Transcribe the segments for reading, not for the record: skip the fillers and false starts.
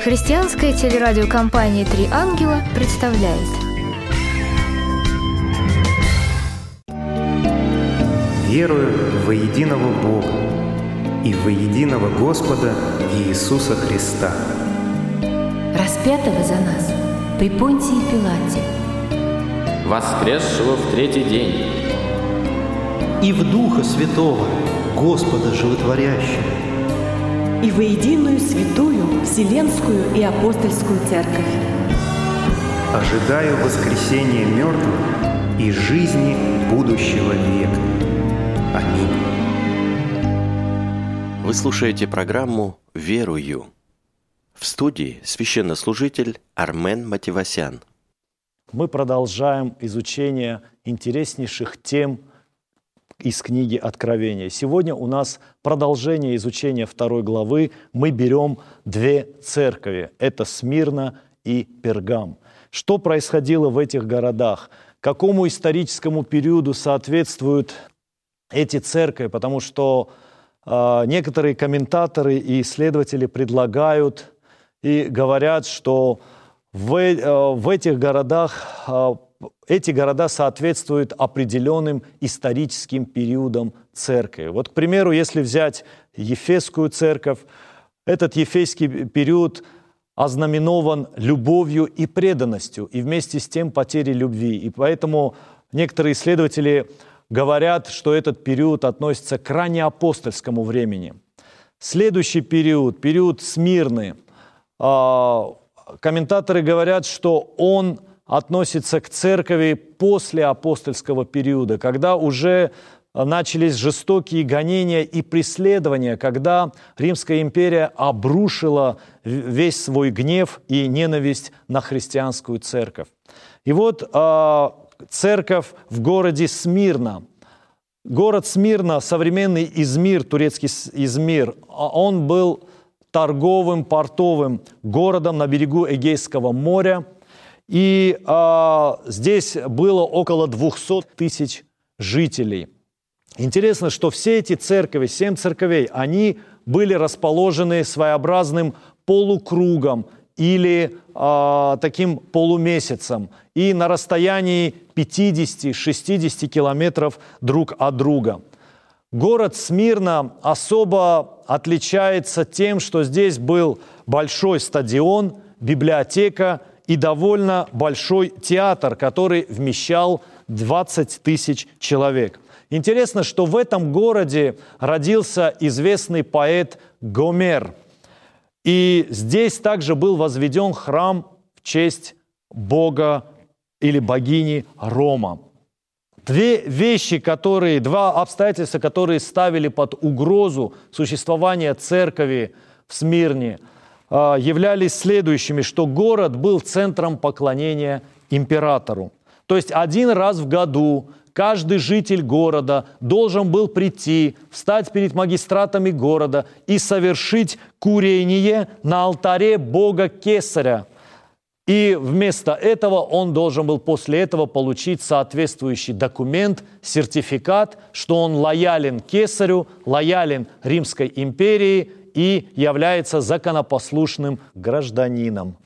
Христианская телерадиокомпания «Три ангела» представляет. Верую во единого Бога и во единого Господа Иисуса Христа, распятого за нас при Понтии Пилате, воскресшего в третий день, и в Духа Святого, Господа Животворящего, и во единую святую Вселенскую и Апостольскую Церковь. ожидаю воскресения мертвых и жизни будущего века. Аминь. Вы слушаете программу «Верую». В студии священнослужитель Армен Мативасян. Мы продолжаем изучение интереснейших тем из книги Откровения. Сегодня у нас продолжение изучения 2 главы. Мы берем две церкви. Это Смирна и Пергам. Что происходило в этих городах? Какому историческому периоду соответствуют эти церкви? Потому что некоторые комментаторы и исследователи предлагают и говорят, что в этих городах эти города соответствуют определенным историческим периодам церкви. Вот, к примеру, если взять Ефесскую церковь, этот ефесский период ознаменован любовью и преданностью, и вместе с тем потерей любви. И поэтому некоторые исследователи говорят, что этот период относится к раннеапостольскому времени. Следующий период, период Смирны, комментаторы говорят, что он относится к церкви после апостольского периода, когда уже начались жестокие гонения и преследования, когда Римская империя обрушила весь свой гнев и ненависть на христианскую церковь. И вот церковь в городе Смирна. Город Смирна, современный Измир, турецкий Измир, он был торговым, портовым городом на берегу Эгейского моря. И здесь было около 200 тысяч жителей. Интересно, что все эти церкви, 7 церквей, они были расположены своеобразным полукругом или таким полумесяцем и на расстоянии 50-60 километров друг от друга. Город Смирна особо отличается тем, что здесь был большой стадион, библиотека и довольно большой театр, который вмещал 20 тысяч человек. Интересно, что в этом городе родился известный поэт Гомер. И здесь также был возведен храм в честь бога или богини Рома. Два обстоятельства, которые ставили под угрозу существование церкви в Смирне, являлись следующими, что город был центром поклонения императору. То есть один раз в году каждый житель города должен был прийти, встать перед магистратами города и совершить курение на алтаре бога Кесаря. И вместо этого он должен был после этого получить соответствующий документ, сертификат, что он лоялен Кесарю, лоялен Римской империи и является законопослушным гражданином.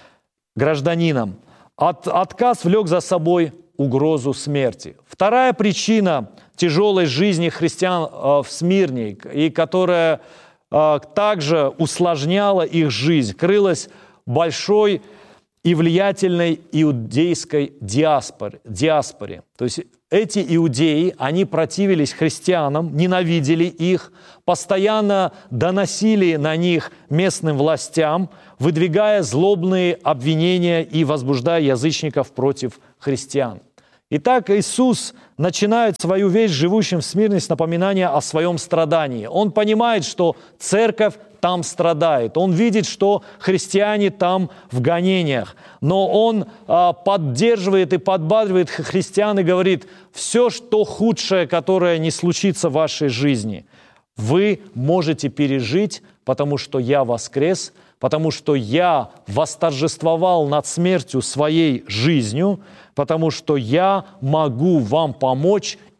Отказ влек за собой угрозу смерти. Вторая причина тяжелой жизни христиан в Смирне, и которая также усложняла их жизнь, крылась большой и влиятельной иудейской диаспоре. То есть эти иудеи, они противились христианам, ненавидели их, постоянно доносили на них местным властям, выдвигая злобные обвинения и возбуждая язычников против христиан. Итак, Иисус начинает свою весть живущим в Смирне с напоминания о своем страдании. Он понимает, что церковь там страдает. Он видит, что христиане там в гонениях. Но он поддерживает и подбадривает христиан и говорит: все, что худшее, которое не случится в вашей жизни, вы можете пережить, потому что я воскрес, потому что я восторжествовал над смертью своей жизнью, потому что я могу вам помочь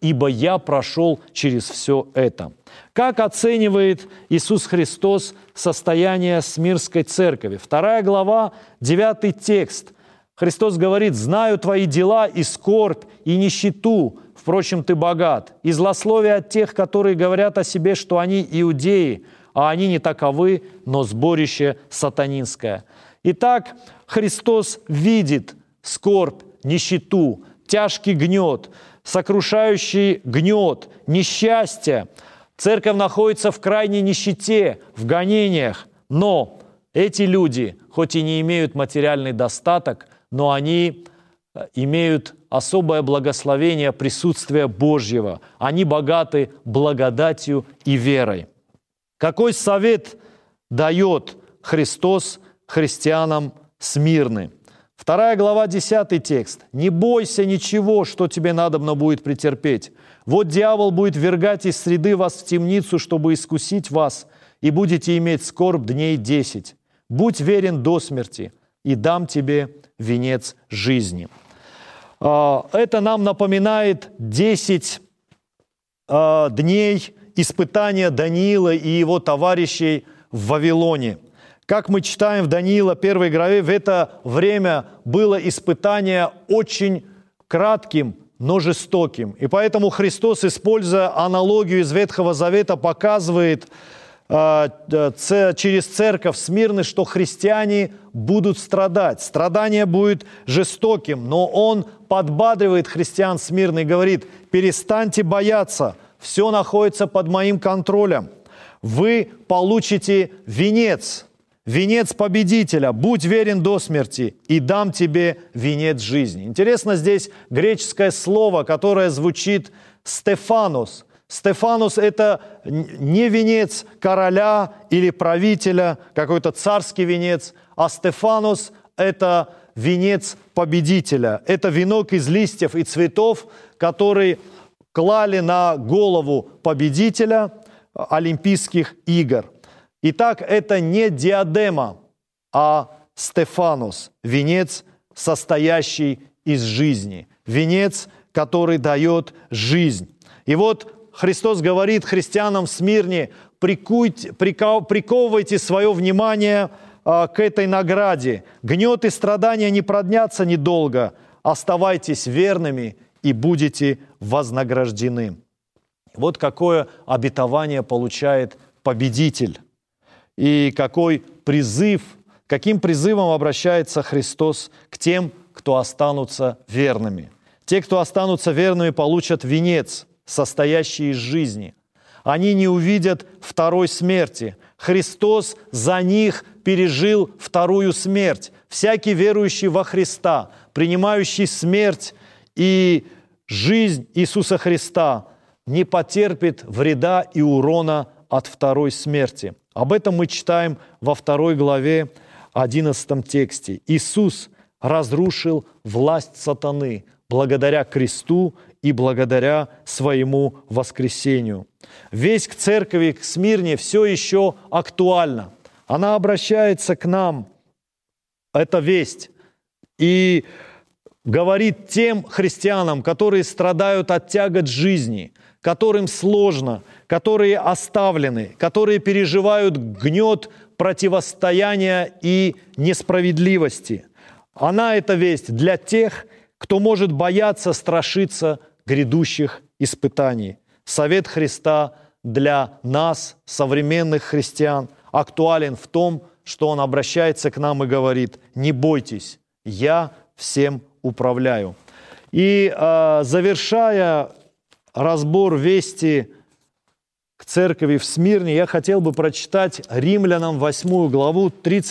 ибо я прошел через все это». Как оценивает Иисус Христос состояние Смирнской церкви? 2 глава, 9 текст. Христос говорит: «Знаю твои дела и скорбь, и нищету, впрочем, ты богат, и злословие от тех, которые говорят о себе, что они иудеи, а они не таковы, но сборище сатанинское». Итак, Христос видит скорбь, нищету, тяжкий гнет, сокрушающий гнет, несчастье. Церковь находится в крайней нищете, в гонениях, но эти люди, хоть и не имеют материальный достаток, но они имеют особое благословение присутствия Божьего. Они богаты благодатью и верой. Какой совет дает Христос христианам Смирны? 2 глава, 10 текст. «Не бойся ничего, что тебе надобно будет претерпеть. Вот дьявол будет ввергать из среды вас в темницу, чтобы искусить вас, и будете иметь скорбь дней 10. Будь верен до смерти, и дам тебе венец жизни». Это нам напоминает 10 дней испытания Даниила и его товарищей в Вавилоне. Как мы читаем в Даниила 1 главе, в это время было испытание очень кратким, но жестоким. И поэтому Христос, используя аналогию из Ветхого Завета, показывает через церковь Смирны, что христиане будут страдать. Страдание будет жестоким, но Он подбадривает христиан Смирны и говорит: перестаньте бояться, все находится под моим контролем. Вы получите венец, венец победителя. Будь верен до смерти, и дам тебе венец жизни. Интересно, здесь греческое слово, которое звучит «стефанос». Стефанос – это не венец короля или правителя, какой-то царский венец, а Стефанос – это венец победителя. Это венок из листьев и цветов, который клали на голову победителя Олимпийских игр. Итак, это не диадема, а Стефанос – венец, состоящий из жизни, венец, который дает жизнь. И вот Христос говорит христианам в Смирне: приковывайте свое внимание к этой награде. Гнет и страдания не продлятся недолго. Оставайтесь верными и будете вознаграждены. Вот какое обетование получает победитель. И какой призыв, каким призывом обращается Христос к тем, кто останутся верными. Те, кто останутся верными, получат венец, состоящий из жизни. Они не увидят второй смерти. Христос за них пережил вторую смерть. Всякий верующий во Христа, принимающий смерть и жизнь Иисуса Христа, не потерпит вреда и урона от второй смерти. Об этом мы читаем во 2 главе 11 тексте. Иисус разрушил власть сатаны благодаря кресту и благодаря своему воскресению. Весть к церкви, к Смирне все еще актуальна. Она обращается к нам, эта весть, и говорит тем христианам, которые страдают от тягот жизни, которым сложно, которые оставлены, которые переживают гнет противостояния и несправедливости. Она, эта весть, для тех, кто может бояться, страшиться грядущих испытаний. Совет Христа для нас, современных христиан, актуален в том, что Он обращается к нам и говорит: не бойтесь, я всем управляю. И завершая разбор вести к церкви в Смирне, я хотел бы прочитать Римлянам 8 главу,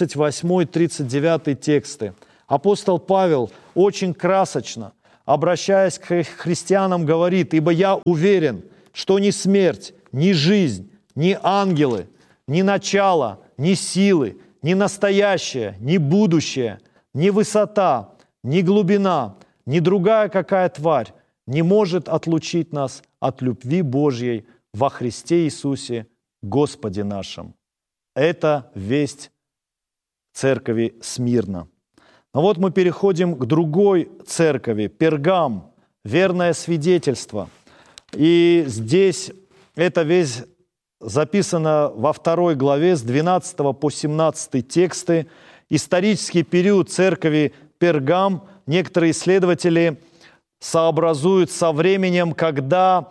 38-39 тексты. Апостол Павел очень красочно, обращаясь к христианам, говорит: «Ибо я уверен, что ни смерть, ни жизнь, ни ангелы, ни начало, ни силы, ни настоящее, ни будущее, ни высота, ни глубина, ни другая какая тварь не может отлучить нас от любви Божьей во Христе Иисусе, Господе нашим». Это весть церкви Смирна. Но вот мы переходим к другой церкви, Пергам, верное свидетельство. И здесь эта вещь записана во 2 главе с 12 по 17 тексты. Исторический период церкви Пергам некоторые исследователи сообразуют со временем, когда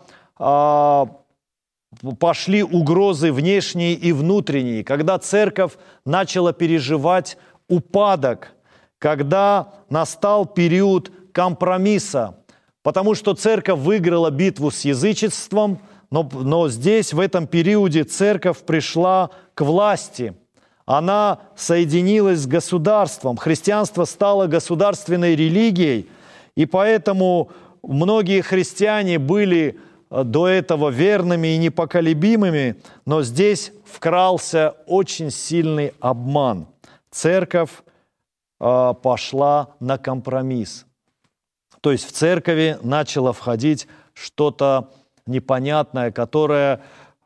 пошли угрозы внешние и внутренние, когда церковь начала переживать упадок, когда настал период компромисса, потому что церковь выиграла битву с язычеством, но здесь, в этом периоде, церковь пришла к власти. Она соединилась с государством. Христианство стало государственной религией, и поэтому многие христиане были до этого верными и непоколебимыми, но здесь вкрался очень сильный обман. Церковь пошла на компромисс. То есть в церкви начало входить что-то непонятное, которое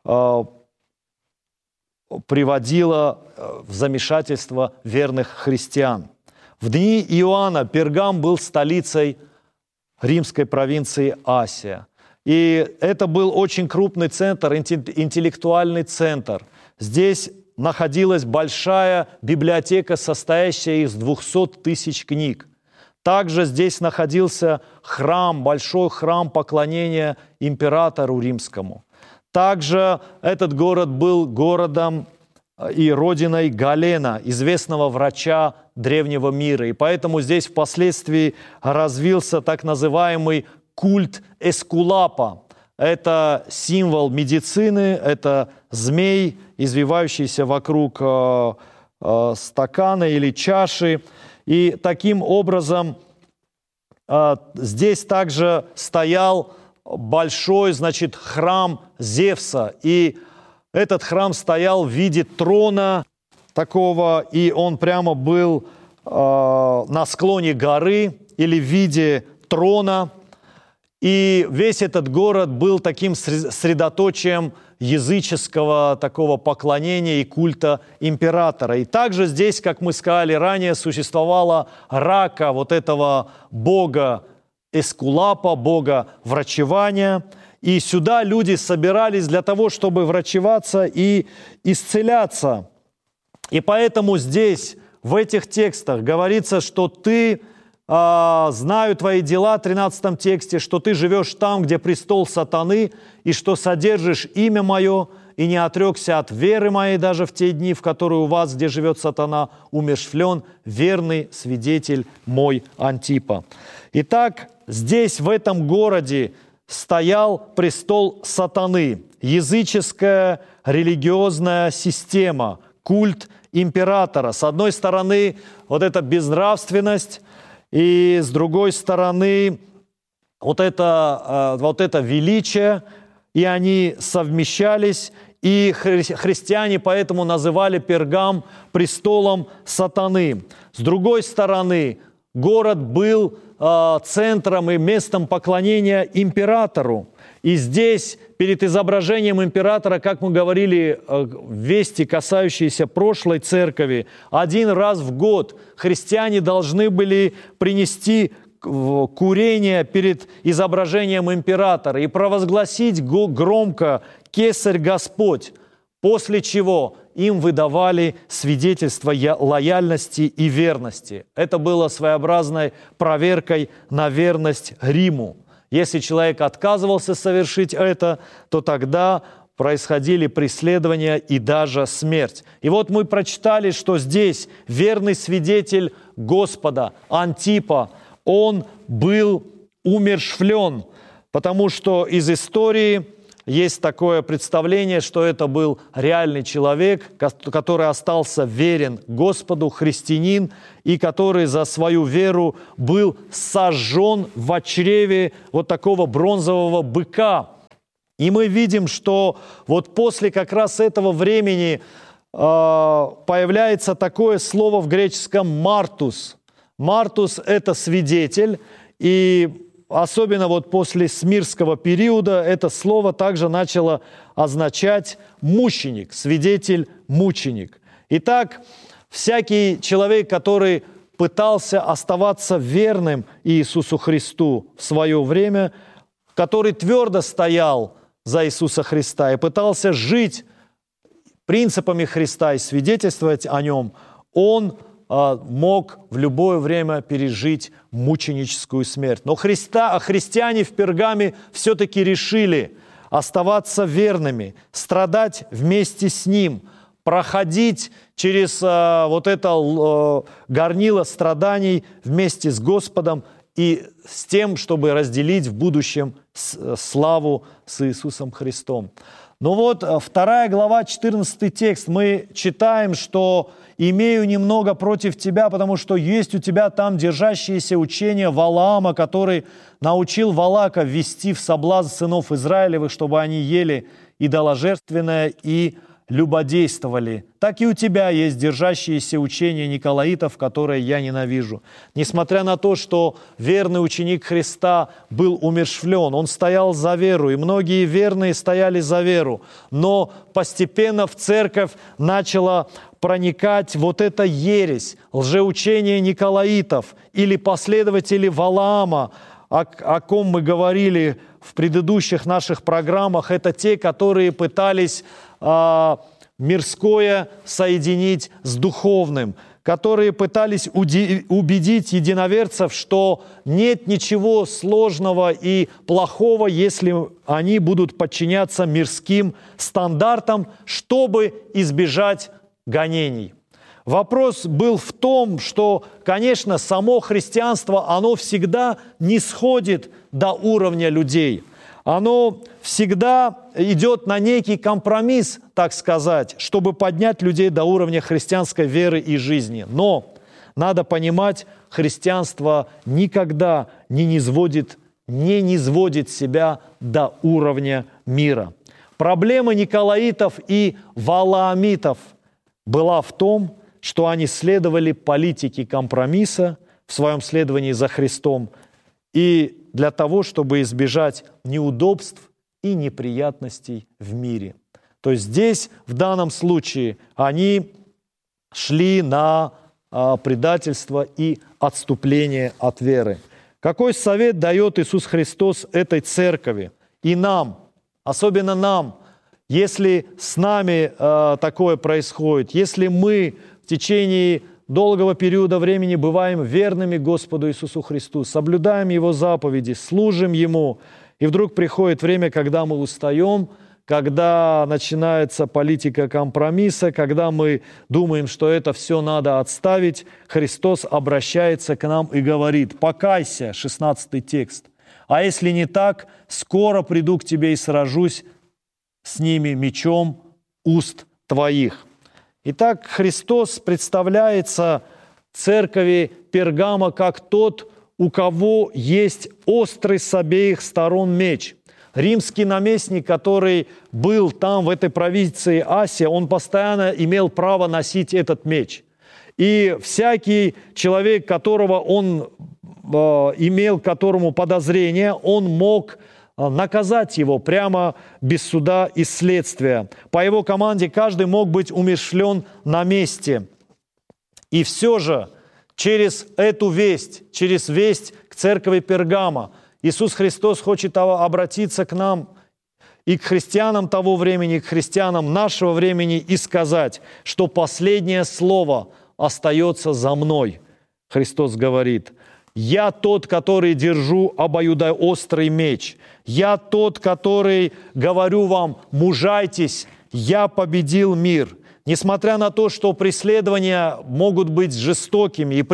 приводило в замешательство верных христиан. В дни Иоанна Пергам был столицей римской провинции Асия. И это был очень крупный центр, интеллектуальный центр. Здесь находилась большая библиотека, состоящая из 200 тысяч книг. Также здесь находился храм, большой храм поклонения императору римскому. Также этот город был городом и родиной Галена, известного врача древнего мира. И поэтому здесь впоследствии развился так называемый культ Эскулапа. Это символ медицины, это змей, извивающийся вокруг стакана или чаши. И таким образом здесь также стоял большой, храм Зевса. И этот храм стоял в виде трона такого, и он прямо был на склоне горы или в виде трона. И весь этот город был таким средоточием языческого такого поклонения и культа императора. И также здесь, как мы сказали ранее, существовала рака вот этого бога Эскулапа, бога врачевания. И сюда люди собирались для того, чтобы врачеваться и исцеляться. И поэтому здесь, в этих текстах, говорится, что ты... «Знаю твои дела», 13 тексте, «что ты живешь там, где престол сатаны, и что содержишь имя мое, и не отрекся от веры моей даже в те дни, в которые у вас, где живет сатана, умерщвлен верный свидетель мой Антипа». Итак, здесь, в этом городе, стоял престол сатаны, языческая религиозная система, культ императора. С одной стороны, вот эта безнравственность, и с другой стороны, вот это величие, и они совмещались, и христиане поэтому называли Пергам престолом сатаны. С другой стороны, город был центром и местом поклонения императору. И здесь, перед изображением императора, как мы говорили в вести, касающиеся прошлой церкви, один раз в год христиане должны были принести курение перед изображением императора и провозгласить громко «Кесарь Господь», после чего им выдавали свидетельство лояльности и верности. Это было своеобразной проверкой на верность Риму. Если человек отказывался совершить это, то тогда происходили преследования и даже смерть. И вот мы прочитали, что здесь верный свидетель Господа, Антипа, он был умерщвлен, потому что из истории есть такое представление, что это был реальный человек, который остался верен Господу, христианин, и который за свою веру был сожжен в чреве вот такого бронзового быка. И мы видим, что вот после как раз этого времени появляется такое слово в греческом «мартус». «Мартус» — это свидетель, и особенно вот после Смирского периода это слово также начало означать мученик, свидетель-мученик. Итак, всякий человек, который пытался оставаться верным Иисусу Христу в свое время, который твердо стоял за Иисуса Христа и пытался жить принципами Христа и свидетельствовать о Нем, он мог в любое время пережить мученическую смерть. Но христиане в Пергаме все-таки решили оставаться верными, страдать вместе с Ним, проходить через вот это горнило страданий вместе с Господом и с тем, чтобы разделить в будущем славу с Иисусом Христом. Но вот 2 глава, 14 текст, мы читаем, что «имею немного против тебя, потому что есть у тебя там держащиеся учения Валаама, который научил Валака ввести в соблазн сынов Израилевых, чтобы они ели идоложертвенное и любодействовали. Так и у тебя есть держащиеся учения Николаитов, которые я ненавижу». Несмотря на то, что верный ученик Христа был умерщвлен, он стоял за веру, и многие верные стояли за веру, но постепенно в церковь начала проникать вот эта ересь, лжеучение Николаитов или последователи Валаама, о ком мы говорили в предыдущих наших программах. Это те, которые пытались мирское соединить с духовным, которые пытались убедить единоверцев, что нет ничего сложного и плохого, если они будут подчиняться мирским стандартам, чтобы избежать гонений. Вопрос был в том, что, конечно, само христианство, оно всегда не сходит до уровня людей. Оно всегда идет на некий компромисс, так сказать, чтобы поднять людей до уровня христианской веры и жизни. Но надо понимать, христианство никогда не низводит себя до уровня мира. Проблема Николаитов и Валаамитов была в том, что они следовали политике компромисса в своем следовании за Христом и для того, чтобы избежать неудобств и неприятностей в мире. То есть здесь, в данном случае, они шли на предательство и отступление от веры. Какой совет дает Иисус Христос этой церкви и нам, особенно нам, если с нами такое происходит, если мы в течение долгого периода времени бываем верными Господу Иисусу Христу, соблюдаем Его заповеди, служим Ему, и вдруг приходит время, когда мы устаем, когда начинается политика компромисса, когда мы думаем, что это все надо отставить, Христос обращается к нам и говорит: «Покайся», 16 текст, «а если не так, скоро приду к тебе и сражусь с ними мечом уст твоих». Итак, Христос представляется церкви Пергама как тот, у кого есть острый с обеих сторон меч. Римский наместник, который был там, в этой провинции Асия, он постоянно имел право носить этот меч. И всякий человек, которого он имел, к которому подозрение, он мог наказать его прямо без суда и следствия. По его команде каждый мог быть умерщвлен на месте. И все же через эту весть, через весть к церкви Пергама, Иисус Христос хочет обратиться к нам и к христианам того времени, и к христианам нашего времени и сказать, что последнее слово остается за мной. Христос говорит: «Я тот, который держу обоюдоострый меч. Я тот, который говорю вам: мужайтесь, я победил мир». Несмотря на то, что преследования могут быть жестокими, и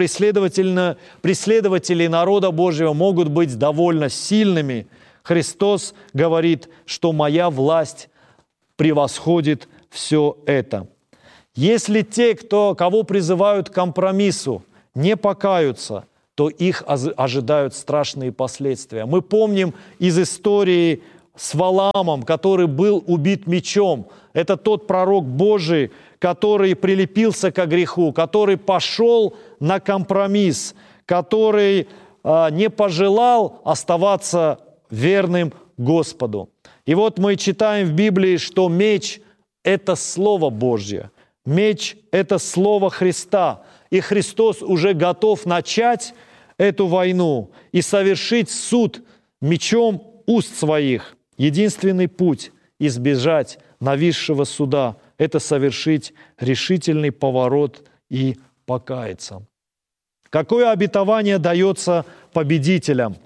преследователи народа Божьего могут быть довольно сильными, Христос говорит, что «моя власть превосходит все это». Если те, кого призывают к компромиссу, не покаются, то их ожидают страшные последствия. Мы помним из истории с Валаамом, который был убит мечом. Это тот пророк Божий, который прилепился ко греху, который пошел на компромисс, который не пожелал оставаться верным Господу. И вот мы читаем в Библии, что меч – это Слово Божье. Меч – это Слово Христа. И Христос уже готов начать эту войну и совершить суд мечом уст своих единственный путь избежать нависшего суда – это совершить решительный поворот и покаяться. Какое обетование дается победителям?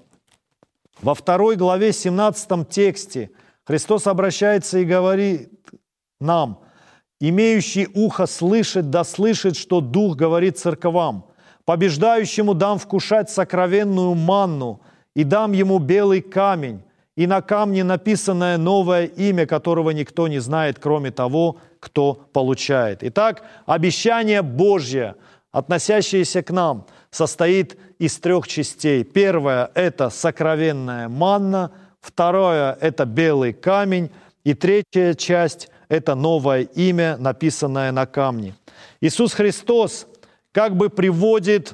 Во 2 главе 17 тексте Христос обращается и говорит нам: «Имеющий ухо слышать, да слышит, что Дух говорит церквам. Побеждающему дам вкушать сокровенную манну, и дам ему белый камень, и на камне написанное новое имя, которого никто не знает, кроме того, кто получает». Итак, обещание Божье, относящееся к нам, состоит из 3 частей. Первое – это сокровенная манна, второе – это белый камень, и третья часть – это новое имя, написанное на камне. Иисус Христос как бы приводит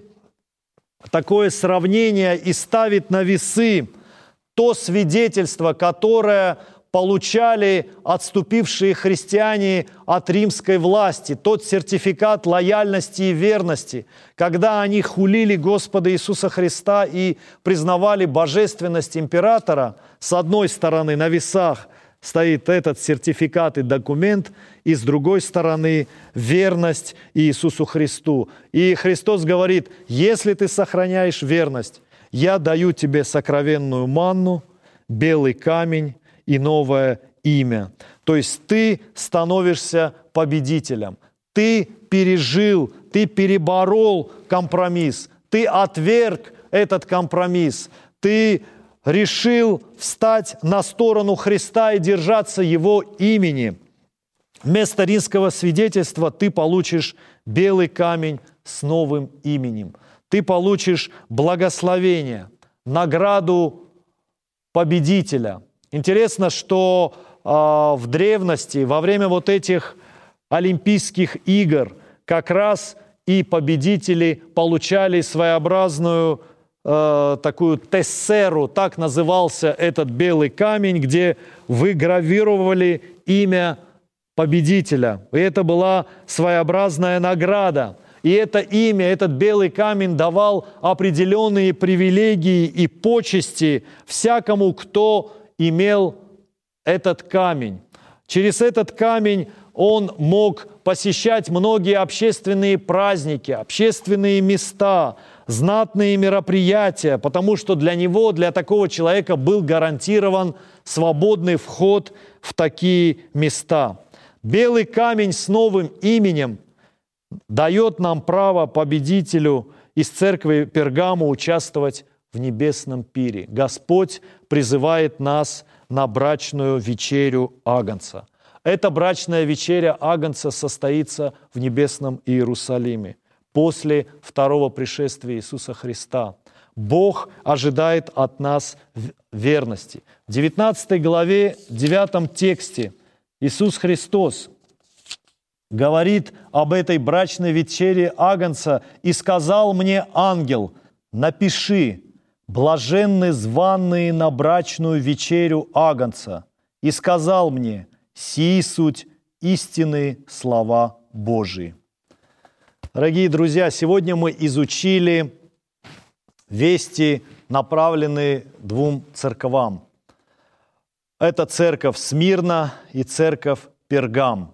такое сравнение и ставит на весы то свидетельство, которое получали отступившие христиане от римской власти, тот сертификат лояльности и верности, когда они хулили Господа Иисуса Христа и признавали божественность императора. С одной стороны на весах стоит этот сертификат и документ, и с другой стороны верность Иисусу Христу. И Христос говорит: если ты сохраняешь верность, я даю тебе сокровенную манну, белый камень и новое имя. То есть ты становишься победителем. Ты пережил, ты переборол компромисс, ты отверг этот компромисс, ты решил встать на сторону Христа и держаться Его имени. Вместо римского свидетельства ты получишь белый камень с новым именем. Ты получишь благословение, награду победителя. Интересно, что в древности, во время вот этих Олимпийских игр, как раз и победители получали своеобразную такую тессеру, так назывался этот белый камень, где выгравировали имя победителя. И это была своеобразная награда. И это имя, этот белый камень давал определенные привилегии и почести всякому, кто имел этот камень. Через этот камень он мог посещать многие общественные праздники, общественные места, знатные мероприятия, потому что для него, для такого человека был гарантирован свободный вход в такие места. Белый камень с новым именем дает нам право победителю из церкви Пергаму участвовать в небесном пире. Господь призывает нас на брачную вечерю Агнца. Эта брачная вечеря Агнца состоится в небесном Иерусалиме после второго пришествия Иисуса Христа. Бог ожидает от нас верности. В 19 главе, 9 тексте Иисус Христос говорит об этой брачной вечере Агнца: «И сказал мне ангел: напиши, блаженны званные на брачную вечерю Агнца. И сказал мне: сии суть истинные слова Божии». Дорогие друзья, сегодня мы изучили вести, направленные двум церквам. Это церковь Смирна и церковь Пергам.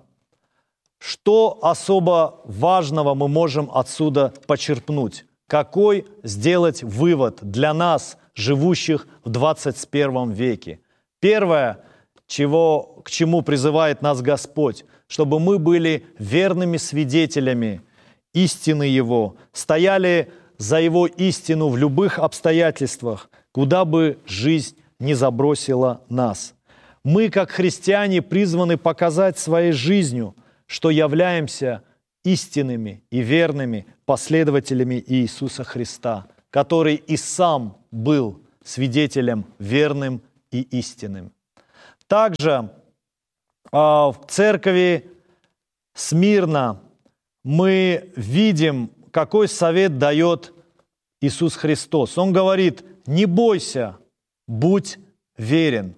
Что особо важного мы можем отсюда почерпнуть? Какой сделать вывод для нас, живущих в 21 веке? Первое, к чему призывает нас Господь, чтобы мы были верными свидетелями истины Его, стояли за Его истину в любых обстоятельствах, куда бы жизнь не забросила нас. Мы, как христиане, призваны показать своей жизнью, что являемся истинными и верными последователями Иисуса Христа, который и сам был свидетелем верным и истинным. Также в церкви Смирна мы видим, какой совет дает Иисус Христос. Он говорит: не бойся, будь верен.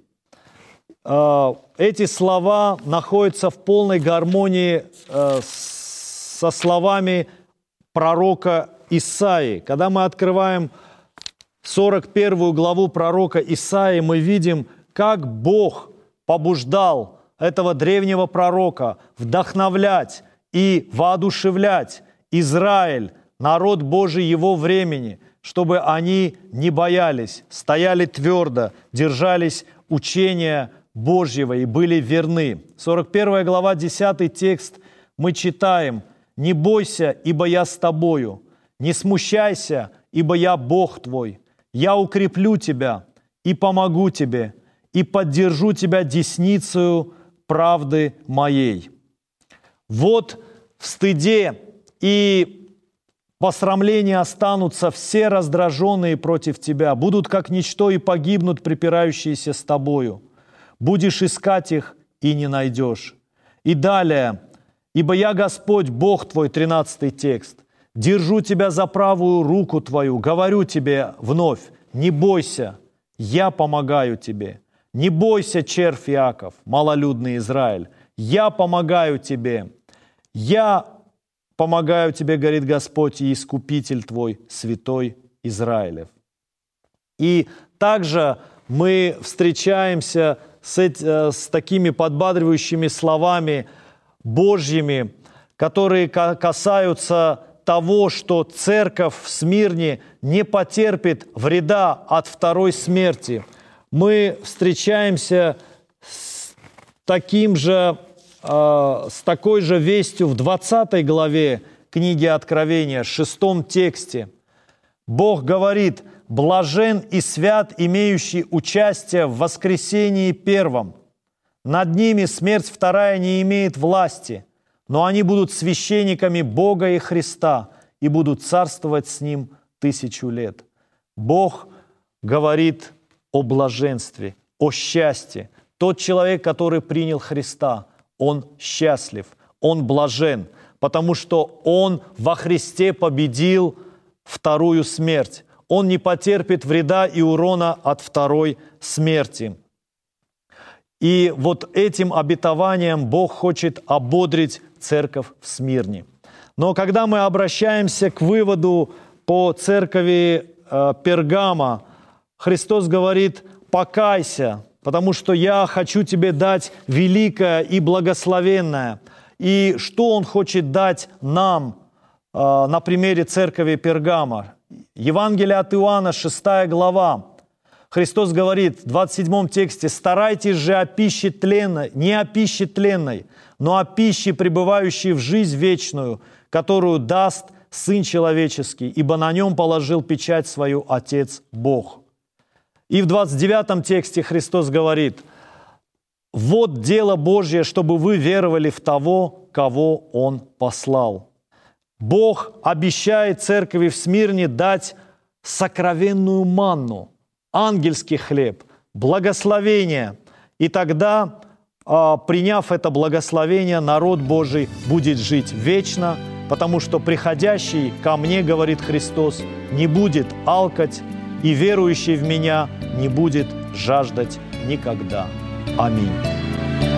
Эти слова находятся в полной гармонии со словами пророка Исаии. Когда мы открываем 41 главу пророка Исаии мы видим, как Бог побуждал этого древнего пророка вдохновлять и воодушевлять Израиль, народ Божий его времени, чтобы они не боялись, стояли твердо, держались учения Божьего и были верны. 41 глава, 10 текст мы читаем: «Не бойся, ибо я с тобою, не смущайся, ибо я Бог твой. Я укреплю тебя и помогу тебе, и поддержу тебя десницею правды моей». Вот в стыде и посрамлении останутся все раздраженные против тебя, будут как ничто и погибнут припирающиеся с тобою. Будешь искать их и не найдешь. И далее: «Ибо я Господь, Бог твой», 13 текст, «держу тебя за правую руку твою, говорю тебе вновь, не бойся, я помогаю тебе. Не бойся, червь Иаков, малолюдный Израиль, я помогаю тебе. Я помогаю тебе, говорит Господь, и Искупитель твой, святой Израилев». И также мы встречаемся с такими подбадривающими словами Божьими, которые касаются того, что церковь в Смирне не потерпит вреда от второй смерти. Мы встречаемся с такой же вестью в 20 главе книги Откровения, 6 тексте. Бог говорит: «Блажен и свят, имеющий участие в воскресении первом. Над ними смерть вторая не имеет власти, но они будут священниками Бога и Христа и будут царствовать с Ним 1000 лет». Бог говорит о блаженстве, о счастье. Тот человек, который принял Христа, он счастлив, он блажен, потому что он во Христе победил вторую смерть. Он не потерпит вреда и урона от второй смерти. И вот этим обетованием Бог хочет ободрить церковь в Смирне. Но когда мы обращаемся к выводу по церкви Пергама, Христос говорит: «Покайся, потому что я хочу тебе дать великое и благословенное». И что Он хочет дать нам на примере церкви Пергама? Евангелие от Иоанна, 6 глава. Христос говорит в 27 тексте: «Старайтесь же о пище тленной, не о пище тленной, но о пище, пребывающей в жизнь вечную, которую даст Сын Человеческий, ибо на нем положил печать свою Отец Бог». И в 29 тексте Христос говорит: «Вот дело Божье, чтобы вы веровали в того, кого Он послал». Бог обещает церкви в Смирне дать сокровенную манну, ангельский хлеб, благословение. И тогда, приняв это благословение, народ Божий будет жить вечно, потому что приходящий ко мне, говорит Христос, не будет алкать, и верующий в Меня не будет жаждать никогда. Аминь.